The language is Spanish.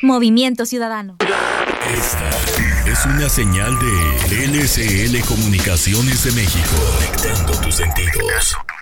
Movimiento Ciudadano. Esta es una señal de LCL Comunicaciones de México. Conectando tus sentidos.